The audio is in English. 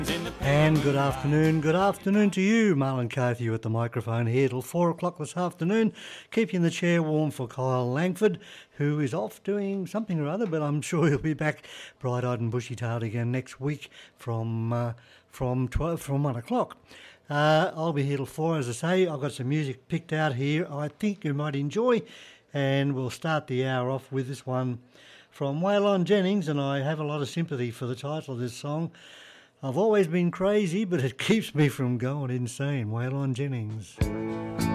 And good afternoon to you, Marlon Carthew at the microphone here till 4 o'clock this afternoon, keeping the chair warm for Kyle Langford, who is off doing something or other, but I'm sure he'll be back bright-eyed and bushy-tailed again next week from 1 o'clock. I'll be here till 4, as I say. I've got some music picked out here I think you might enjoy, and we'll start the hour off with this one from Waylon Jennings, and I have a lot of sympathy for the title of this song. I've always been crazy, but it keeps me from going insane. Waylon Jennings.